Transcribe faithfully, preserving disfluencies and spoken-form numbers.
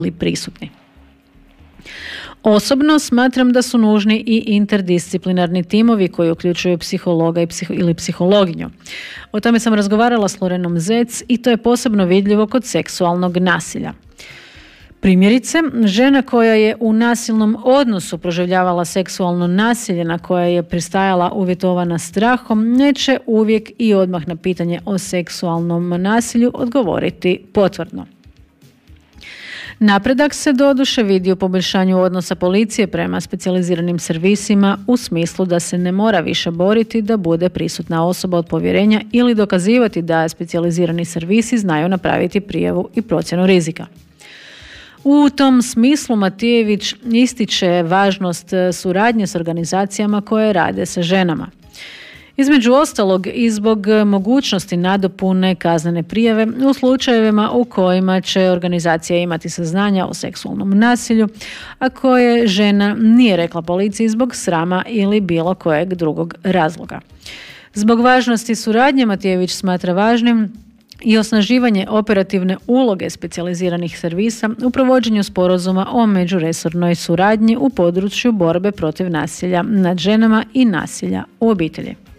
prisutni. Osobno smatram da su nužni i interdisciplinarni timovi koji uključuju psihologa i psiho- ili psihologinju. O tome sam razgovarala s Lorenom Zec i to je posebno vidljivo kod seksualnog nasilja. Primjerice, žena koja je u nasilnom odnosu proživljavala seksualno nasilje na koje je pristajala uvjetovana strahom, neće uvijek i odmah na pitanje o seksualnom nasilju odgovoriti potvrdno. Napredak se doduše vidi u poboljšanju odnosa policije prema specijaliziranim servisima u smislu da se ne mora više boriti da bude prisutna osoba od povjerenja ili dokazivati da specijalizirani servisi znaju napraviti prijavu i procjenu rizika. U tom smislu Matijević ističe važnost suradnje s organizacijama koje rade sa ženama. Između ostalog i zbog mogućnosti nadopune kaznene prijave u slučajevima u kojima će organizacija imati saznanja o seksualnom nasilju, a koje žena nije rekla policiji zbog srama ili bilo kojeg drugog razloga. Zbog važnosti suradnje Matijević smatra važnim i osnaživanje operativne uloge specijaliziranih servisa u provođenju sporazuma o međuresornoj suradnji u području borbe protiv nasilja nad ženama i nasilja u obitelji.